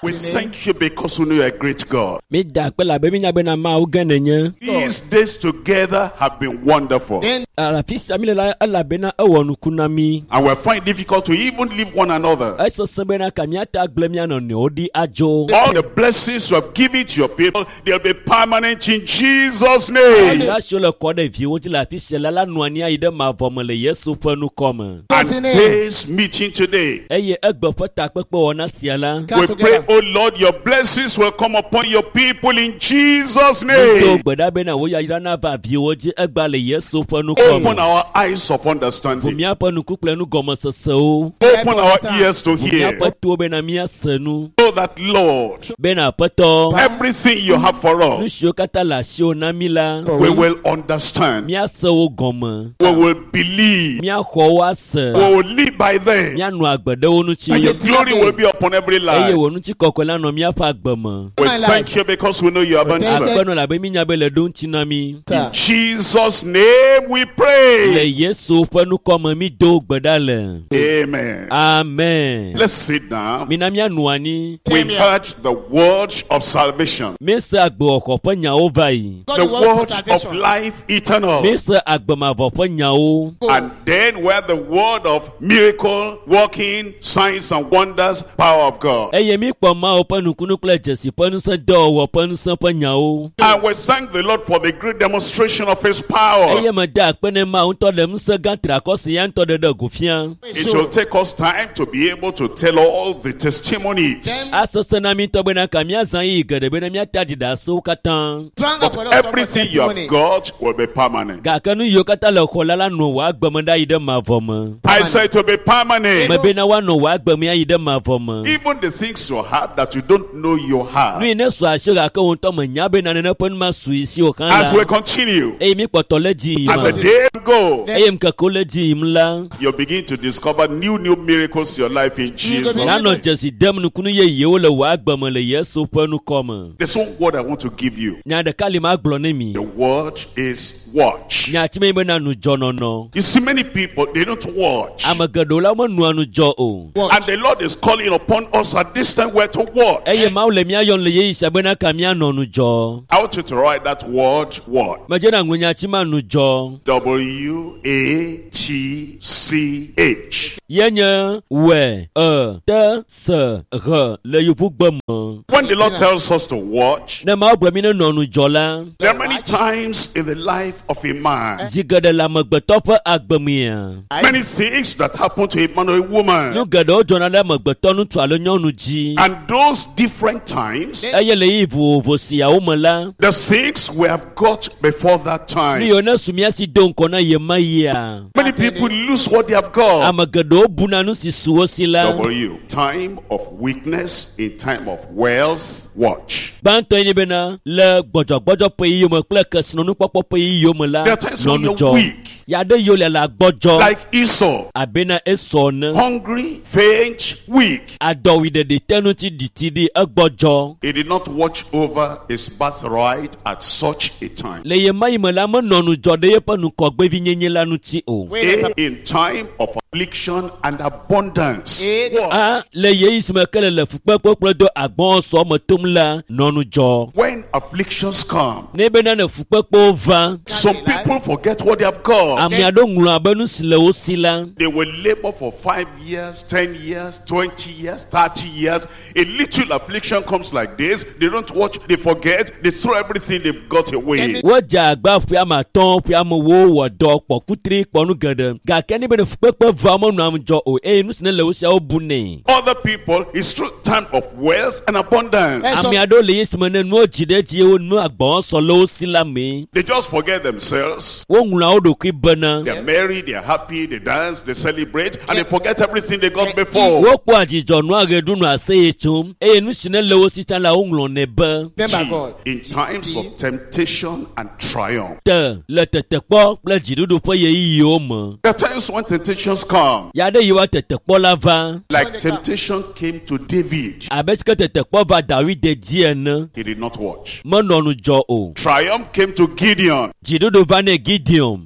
We thank you because we know you are a great God. Me da pe la be mi nya be na ma o gan enye. These days together have been wonderful. Ala fi samile la ala be na ewo nu kunami. And we find it difficult to even leave one another. Eso sebe na kamiata gblemi ano ne odi ajo. All the blessings you have given to your people, they'll be permanent in Jesus' name. La shole ko de vi woti la fi se la nu ani aide ma vomele Yesu fanu come. And this meeting today, Eye egbe fota pepe ona siala. we pray, oh Lord, your blessings will come upon your people in Jesus' name. Gbeda be na wo ya irana ba vi woti egba le Yesu fanu Open come. our eyes of understanding. Fumia pa nu kuple nu gomo seseo. Open our ears to Fumia hear. pa tu be na mia senu. So that, Lord, Be na pato. everything you have for Nu us, shio kata la shio na mila. we will understand. Mia se wo gomo. We will believe. Mia ho wa se. We will live by them. Mia nu agbede wo nu chi. And your glory will be upon every Eye life. wo nu chi kokola no mia fa gbemo. We thank you because we know you have answered. Agbeno la be mi nya be le don chi na mi. In Jesus' name we pray. Le Yesu fanu come mi do gbeda le. Amen. Amen. Let's sit down. Mi na mia nu ani. We heard the word of salvation, Me se agbo oko pa nya o vai. the word of life eternal, Me se agbo ma vo pa nya o. and then we have the word of miracle, working, signs and wonders, power of God. Eye mi po ma o panu kunu kle jesi panu se do wo panu se pa nya o. And we thank the Lord for the great demonstration of His power. Eye ma da pene ma un to le mse gantra ko se yan to de gufia. It will take us time to be able to tell all the testimonies. Asese na mi to be na kamia zan yi gede be na mi atadi da so katan. But everything you have got will be permanent. Ga kanu yo kata le ko la no wa gbemda yi de ma vom. I say to be Me permanent. be na wa no wa gbem ya yi de ma vom. Even the things you have that you don't know you have. Nu ne so asura ka won to ma nya be na ne pon ma su isi o kan As we la. continue, Eye mi poto le ji and ma. the day go, Eye mka ko le ji mla. you begin to discover new miracles in your life in Jesus. Na no jesi dem nu kunu ye ye o le wa gbem le Yesu panu come. There's one word I want to give you. Nya de kalima gblo ne mi. The word is watch. Nya ti me be na nu jo no no. You see, many people, they don't watch. Amagado la mo nu anu jo o. And the Lord is calling upon us at this time where to watch. Eye ma le mi ayon le ye isabe na kamia no nu jo. I want you to write that word, what? Ma je na ngunya ti ma nu jo. W-A-T-C-H. Yenye we te se re le yufu gbem. When the Lord tells us to watch, Na ma gbemi ne no nu jo la. there are many times in the life of a man, Zigade la magbeto fa agbemia. many things that happen to a man or a woman. Nu gade o jona la magbeto nu twalo nyonu ji. And those different times, Eye le yivu vosia o mala. the things we have got before that Ni time. yo na sumia si don kona ye maya. Many people lose what they have got. Amagado buna nu si suo sila. W. Time of weakness in time of wealth. Watch. Banto ini bena le gbojo pe iyo mo kle kesno nu popo pe iyo mo la. There are times when Nonu you're jo. weak, Ya de yo le la gbojo. like Esau, Abena eson. hungry, faint, weak. Adowi de tenuti ditidi egbojo. He did not watch over his birthright at such a time. Le ye mai mo la mo nonu jo de ye pa nu kogbe vi nyenye la nu ti o. In time of affliction and abundance. Watch. Ah, le ye isme kele le fukpe kpokplo do agbon so mo tum la nonu jo. When afflictions come, Ne bena ne fukpe kpo va. some people forget what they have got. Ami ado nglu abenu sile o sila. They will labor for 5 years, 10 years, 20 years, 30 years. A little affliction comes like this. They don't watch, they forget, they throw everything they've got away. Wọ́jà àgbà fi àmà tán fi àmà wo wọ̀dọ̀ pọ̀ kútiri pọ̀nù gẹ̀dẹ̀. Gàkẹ́ níbẹ̀ ni fúpẹ́pẹ́ va ọmọ nù àmùjọ o. Èyí nù sinẹ́ lẹ́wọ́ sí àwọn bu ní. Other people, it's through time of wealth and abundance. Àmì àdó lè yé sìmọ̀ ní nù òjìdẹ́ ti yé nù àgbọ̀n sọ lọ́wọ́ sí lámì. They just forget themselves. Wọ́n ń àwọn òdòkú bẹ́nà. They're married, they're happy, they dance, they celebrate, and they forget everything they got before. Wọ́n pọ̀ àjìjọ nù àgẹ̀dùn nù àṣẹ ètò. Èyí nù sinẹ́ lẹ́wọ́ sí tán la ó ń lọ ní bẹ́. In times of temptation and triumph. Tẹ̀ lẹ tẹ̀tẹ̀ pọ̀ lẹ jìdúdú fẹ́ yẹ yíyí ó mọ̀. There are times when temptations come. Yàdé yìí wá tẹ̀tẹ̀ pọ̀ la va. Like temptation came to David. Àbẹ́síkẹ́ tẹ̀tẹ̀ pọ̀ va Dàwídé díẹ̀ ná. He did not watch. Mọ́ nọ̀nù jọ o. Triumph came to Gideon. Jìdúdú va ní Gideon. He didn't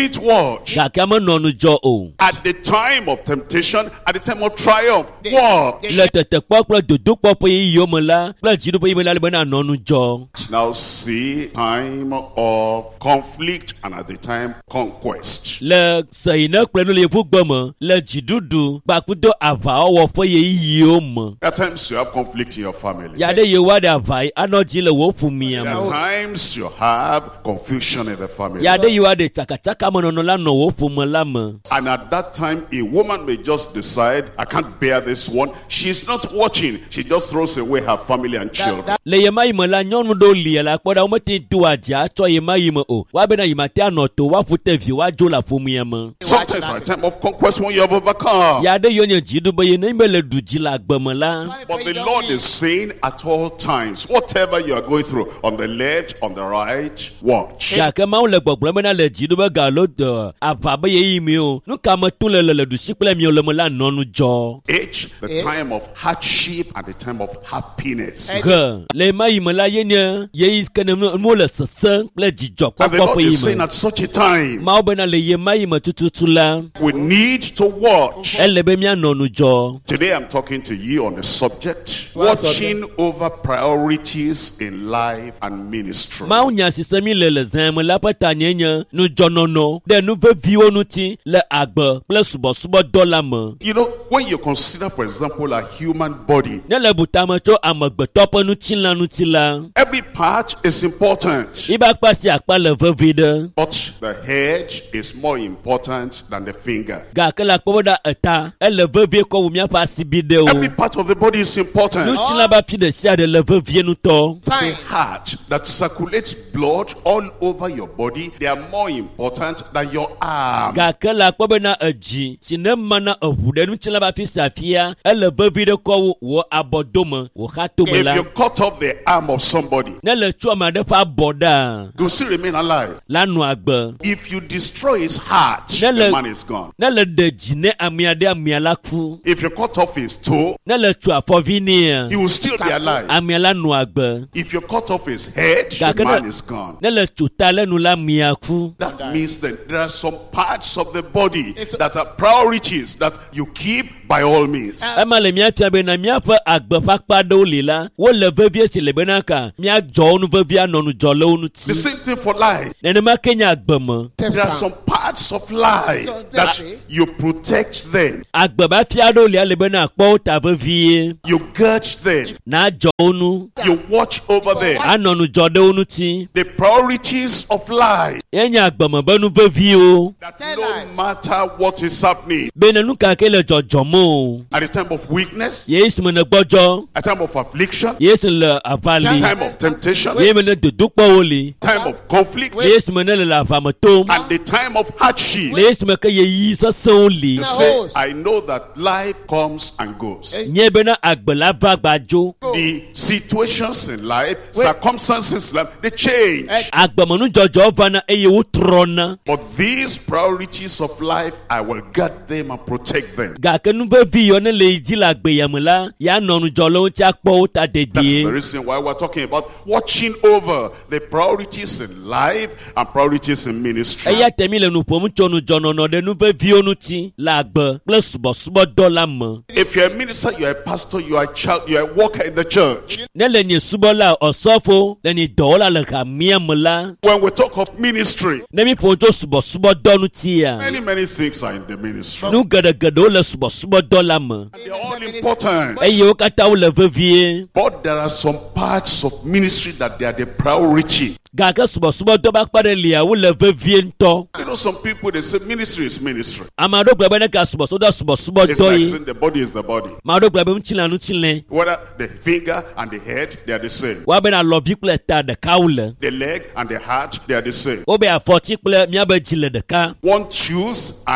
didn't watch. gàkẹ́ mọ́ nọ́nu jọ o. At the time of temptation, at the time of triumph, watch. le tẹ̀tẹ̀ kpọ́ kple dodo kpọ́ ƒe yiyiwo me la kple dziɖuƒe yi me la le bena nɔnu jɔ. Now see, time of conflict and at the time conquest. le seyine kple nu le yevu gbe me le dziɖuɖu kpakudo aʋawɔwɔ ƒe yiyiwo me. At times you have conflict in your family. ya ɖe yewoa ɖe aʋa yi anɔ dzi le wo ƒomia At me. times you have confusion in the family. ya ɖe yewoa ɖe tsakatsaka menɔnɔ la nɔ wo ƒome la me. And at that time, a woman may just decide, I can't bear this one. She's not watching. She just throws away her family and children. le yema yi me la nyɔnu ɖewo lia la kpɔ ɖa womete do adzia tsɔ yema yi me o wa bena yima te anɔ to woaƒu tevi woadzo le aƒomia me. Sometimes at time of conquest when you have overcome. ya ɖe yiwo nye dziɖu be ye ne be le du dzi le agbe me la. But the Lord is saying at all times, whatever you are going through, on the left, on the right, watch. gake mawu le gbɔgblɔm bena le dziɖu be galo aʋa be ye yi mi o nu ka me to le ɖusi kple mi o le me la nɔnu jɔ. H, the time of hardship and the time of happiness. Ge le ma yi me la ye nye ye yi ke ne nu le sese kple dzidzɔ And the kpɔkpɔ Lord ƒe is yi saying me. at such a time, Mawu bena le ye ma yi me tututu la we need to watch. ele be mía nɔnu jɔ. Today I'm talking to you on the subject, watching over priorities in life and ministry. Mawu nya sise mi le zã me la ƒe ta nye nye nudzɔnɔnɔ ɖe nu veviwo ŋuti le agbe kple subɔsubɔdɔ la me. You know, when you consider, for example, a human body, Ne le butame tso amegbetɔ ƒe nutilã ŋuti la, every part is important, ibe akpa si akpa le vevi ɖe. but the head is more important than the finger. Gake le akpɔ be ɖa eta ele vevie kɔ wu míaƒe asibi ɖe Every o. part of the body is important. Nutilã be afi ɖe sia ɖe le vevie ŋutɔ. The heart that circulates blood all over your body, they are more important than your arm. Gake le akpɔ bena edzi si ne mana eʋu ɖe nutilã be afi si afia ele vevi ɖe kɔ wu wò abɔdome wò xatome If la. you cut off the arm of somebody, Ne le tso ame aɖe ƒe abɔ ɖa you'll still remain alive. la nɔ agbe. If you destroy his heart, Ne the le- man is gone. Ne le ɖe dzi ne amea ɖe amea la ku. If you cut off his toe, Ne le tso afɔvi nea he will still be alive. amea la nɔ agbe. If you cut off his head, the Gake man ne- is gone. Ne le tso ta lenu la amea ku. That means that there are some parts of the body that are priorities that you keep by all means. Ema le míafia bena míaƒe agbefakpa ɖewo li la wole vevie si le bena ka míadzɔ wo nu vevie anɔ nu dzɔ le wo The ŋuti. same thing for life. Nenema ke nye agbe me. There are some parts of life that you protect them, Agbe be afia ɖewo lia le bena akpɔ wo ta vevie. you guard them, Na dzɔ wo nu. you watch over them. Anɔ nu dzɔ ɖe wo ŋuti. The priorities of life, Ye nye agbe me be nu veviewo. that no matter what is happening, Bena nu ka ke le dzɔdzɔm o. at the time of weakness, Ye si me ne gbɔdzɔ. at the time of affliction, Ye si le ava li. time of temptation, Ye me ne dodokpɔwo li. time of conflict, Ye si me ne le ava me tom. and the time of hardship. Le ye si me ke ye yi sesẽwo li. You say, I know that life comes and goes. Nye bena agbe la va gbadzo. The situations in life, circumstances in life, they change. Agbemenu dzɔdzɔ vana eye wotrɔna. But these priorities of life, I will guard them and protect them. Gake nu vevi yiwo ne le dzi le agbeyame la ya nɔ nu dzɔ le wo ŋuti akpɔ wo ta That's the dedie. reason why we're talking about watching over the priorities in life and priorities in ministry. Eya temi le nu ƒom tso nu dzɔnɔnɔ ɖe nu veviwo ŋuti le agbe kple subɔsubɔdɔ la me. If you're a minister, you're a pastor, you're a child, you're a worker in the church. Ne le nye subɔla ɔsɔfo le nye dɔwɔla le hamia me la. When we talk of ministry, Ne mi ƒom tso subɔsubɔdɔ ŋutia. many things are in the ministry. Nu geɖegeɖewo le subɔsubɔdɔ la me. They're all important. Eye wo katã wo le vevie. But there are some parts of ministry that they are the priority. Gake subɔsubɔdɔ ƒe akpa ɖe lia wo le vevie ŋutɔ. You know, some people, they say ministry is ministry. Ame aɖewo gblɔ be ne ka subɔsubɔdɔ It's subɔsubɔdɔ like yi. saying the body is the body. Ame aɖewo gblɔ be ŋutilã ŋutilẽ. Whether the finger and the head, they are the same. Woabe na alɔvi kple ta ɖeka wo le. The leg and the heart, they are the same. Wobe afɔti kple míabe dzi le ɖeka. One chews and one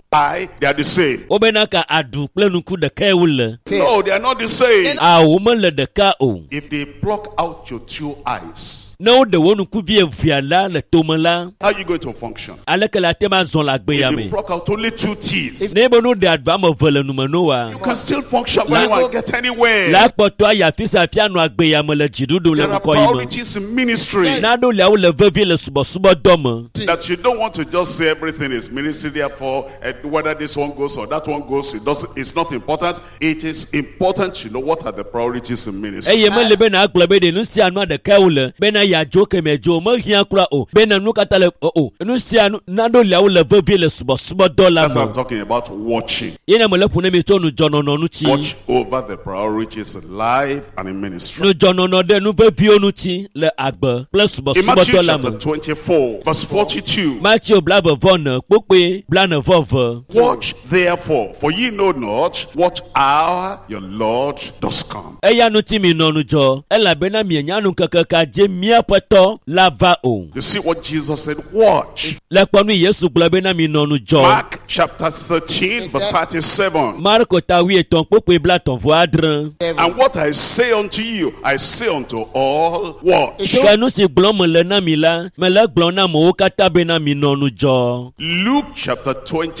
They are the same. Obena ka adu kple nuku ɖeka wole. No, they are not the same. Awo mele ɖeka o. If they pluck out your 2 eyes, Ne wo ɖe wo nuku vie via la le tome la, how are you going to function? aleke le ate ma zɔn le agbeya If they me. pluck out only 2 teeth, Ne be no ɖe adu ame eve le nume no wa. you can still function very well and get anywhere. La kpɔtɔ ayi afi sia afi anɔ agbeya me le dziɖuɖu le There are ŋkɔ yi me. priorities in ministry Naɖewo le awo le vevie le subɔsubɔ dɔ me. that you don't want to just say everything is ministry, therefore whether this one goes or that one goes, it's not important. It is important to know what are the priorities in ministry. Eye mele be na agblɔ be ɖe nu sia nua ɖeka wo le be na yadzo keme dzo mehia kura o be na nu katã le o nu sia naɖewo le awo le vevie le subɔsubɔ dɔ la That's what I'm me. talking about, watching. Yena mele ƒo ne mi tso nudzɔnɔnɔ ŋuti. Watch over the priorities in life and in ministry. Nudzɔnɔnɔ ɖe nu veviwo ŋuti le agbe kple In subɔsubɔ Matthew dɔ la chapter me. 24, verse 42. Matthew blavevɔ kpokpe blanevɔve. Watch therefore, for ye know not what hour your Lord does come. Eya ŋuti mi nɔ nudzɔ elabena mienya nu kekeka dze míaƒe tɔ la va o. You see what Jesus said? Watch. Le kpɔnu Yesu gblɔ bena mi nɔ nudzɔ. Mark chapter 13, verse 37. Marko ta 8 kpokpe blatɔ̃-vɔ-adre. And what I say unto you, I say unto all, watch. Ke nu si gblɔm mele na mi la, mele gblɔm na amewo katã bena mi nɔ nudzɔ. Luke chapter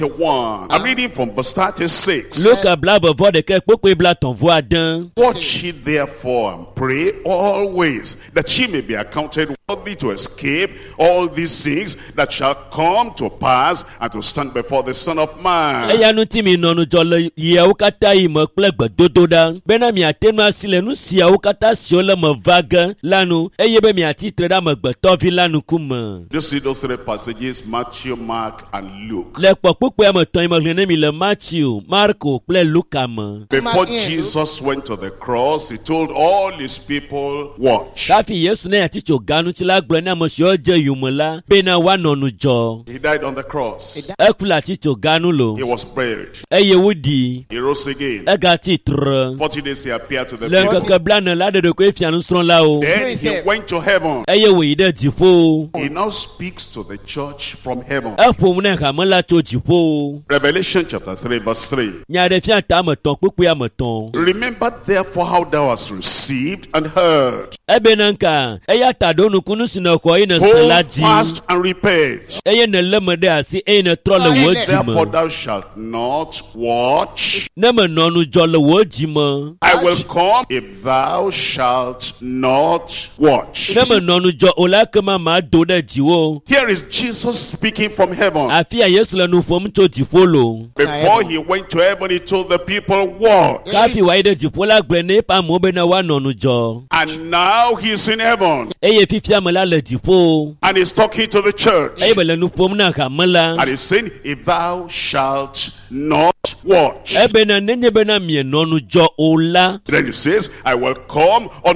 21. I'm reading from verse 36. Luka blavevɔ-ɖeke kpokpe blatɔ̃-vɔ-ade. Watch ye therefore and pray always, that ye may be accounted worthy to escape all these things that shall come to pass and to stand before the Son of Man. Eya ŋuti mi nɔ nudzɔ le yiawo katã yi me kple gbedodoɖa bena miate nu asi le nu siawo katã siwo le me va ge la nu eye be miati tre ɖe amegbetɔvi la ŋkume. You see those 3 passages, Matthew, Mark, and Luke. Le kpɔkpokpe ame etɔ̃ yi me hlẽ ne mi le Matthew, Marko kple Luka me. Before Jesus went to the cross, he told all his people, watch. Kafi Yesu ne yati tso ga ŋuti la gblɔ ne ame siwo dze yume la bena woanɔ nudzɔ. He died on the cross. Eku le ati tso ga ŋu lo He was buried. eye woɖii. He rose again. Egati tre. 40 days he appeared to the Le people. ŋkeke blane la ɖeɖe fia nusrɔ̃lawo. Then he went to heaven. Eye wòyi ɖe dziƒo. He now speaks to the church from heaven. Eƒom ne hame la tso dziƒo. Revelation chapter 3 verse 3. Nya ɖe fia ta ame etɔ̃ kpukpui ame etɔ̃. Remember therefore how thou hast received and heard. Ebena nka eya ta ɖo nukunu si nèxɔ eye nèse Hold la dzi. fast and repent. Eye nèlé me ɖe asi eye nètrɔ le wò Therefore dzime. thou shalt not watch. Ne menɔ nudzɔ le wò dzime. I will come if thou shalt not watch. Ne menɔ nudzɔ o la ekema mado ɖe dziwò. Here is Jesus speaking from heaven. Afi a Yesu le nu ƒom tso dziƒo lo. Before he went to heaven, he told the people, watch. Kafi wòayi ɖe dziƒo la gblɔ ne eƒe amewo bena woanɔ nudzɔ. And now he's in heaven. Eye fifia me la le dziƒo. And he's talking to the church. Eye bele nu ƒom na hame la. And he's saying, if thou shalt not watch. Ebena nenye bena mienɔ nudzɔ o la. Then he says, I will come on